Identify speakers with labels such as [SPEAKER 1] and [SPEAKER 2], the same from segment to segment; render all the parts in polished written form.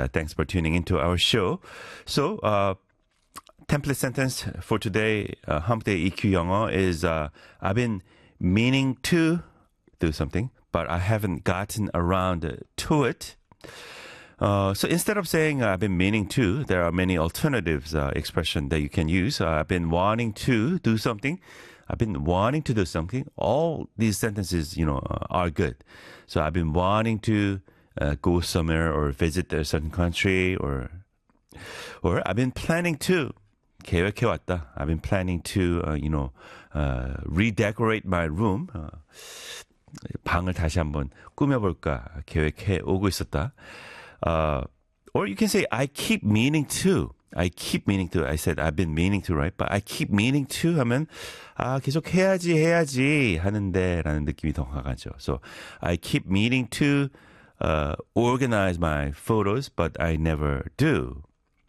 [SPEAKER 1] thanks for tuning into our show. So, template sentence for today, Hump Day EQ 영어 is I've been meaning to do something, but I haven't gotten around to it. So instead of saying I've been meaning to, there are many alternatives expression that you can use. I've been wanting to do something. I've been wanting to do something. All these sentences, are good. So I've been wanting to go somewhere or visit a certain country, or I've been planning to. 계획해왔다. I've been planning to, redecorate my room. 방을 다시 한번 꾸며볼까 계획해 오고 있었다. Or you can say, I keep meaning to. I keep meaning to. I said, I've been meaning to, right? But I keep meaning to 하면, 계속 해야지 하는데 라는 느낌이 더 강하죠. So, I keep meaning to organize my photos, but I never do.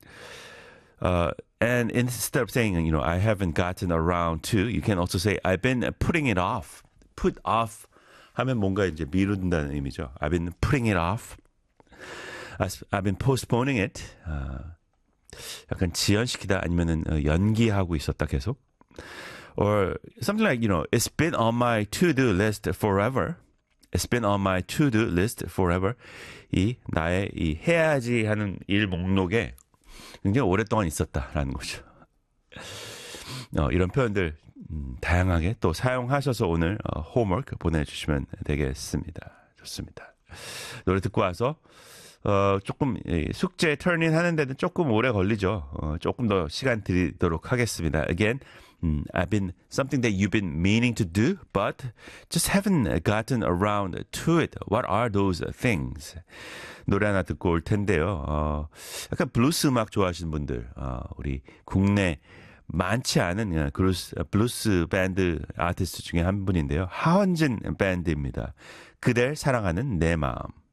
[SPEAKER 1] And instead of saying, I haven't gotten around to, you can also say, I've been putting it off. Put off 하면 뭔가 이제 미룬다는 의미죠. I've been putting it off. I've been postponing it. 약간 지연시키다 아니면은 연기하고 있었다 계속. Or something like, it's been on my to-do list forever. It's been on my to-do list forever. 나의 해야지 하는 일 목록에 굉장히 오랫동안 있었다라는 거죠. 이런 표현들 다양하게 또 사용하셔서 오늘 홈워크 보내주시면 되겠습니다. 좋습니다. 노래 듣고 와서 조금 숙제 터닝 하는 데는 조금 오래 걸리죠. 조금 더 시간 드리도록 하겠습니다. Again, I've been something that you've been meaning to do, but just haven't gotten around to it. What are those things? 노래 하나 듣고 올 텐데요. 약간 블루스 음악 좋아하시는 분들, 우리 국내 많지 않은 블루스 밴드 아티스트 중에 한 분인데요. 하원진 밴드입니다. 그댈 사랑하는 내 마음.